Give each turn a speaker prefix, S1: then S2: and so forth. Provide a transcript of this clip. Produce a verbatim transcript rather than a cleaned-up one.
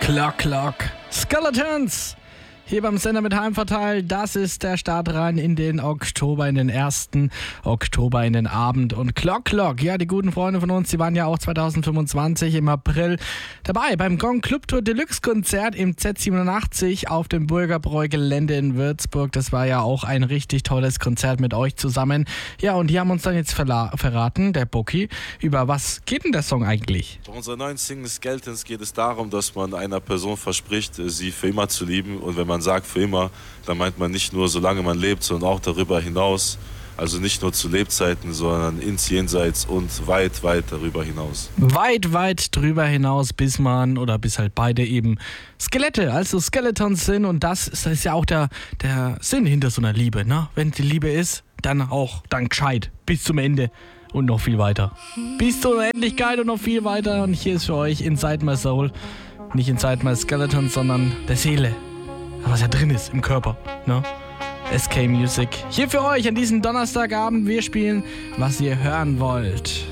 S1: Clock Clock Skeletons hier beim Sender mit Heimverteil. Das ist der Start rein in den Oktober, in den ersten Oktober, in den Abend. Und Clock Clock, ja, die guten Freunde von uns, die waren ja auch zwanzig fünfundzwanzig im April dabei beim Gong Club Tour Deluxe Konzert im Z siebenundachtzig auf dem Burgerbräu-Gelände in Würzburg. Das war ja auch ein richtig tolles Konzert mit euch zusammen. Ja, und die haben uns dann jetzt verla- verraten, der Boki, über was geht denn der Song eigentlich?
S2: Bei unserer neuen Single Skeletons geht es darum, dass man einer Person verspricht, sie für immer zu lieben. Und wenn man sagt für immer, dann meint man nicht nur, solange man lebt, sondern auch darüber hinaus. Also nicht nur zu Lebzeiten, sondern ins Jenseits und weit, weit darüber hinaus.
S1: Weit, weit drüber hinaus, bis man oder bis halt beide eben Skelette, also Skeletons sind. Und das ist, das ist ja auch der, der Sinn hinter so einer Liebe, ne? Wenn die Liebe ist, dann auch, dann gescheit, bis zum Ende. Und noch viel weiter. Bis zur Unendlichkeit und noch viel weiter. Und hier ist für euch Inside My Soul. Nicht Inside My Skeletons, sondern der Seele. Was ja drin ist im Körper, ne? S K Music. Hier für euch an diesem Donnerstagabend. Wir spielen, was ihr hören wollt.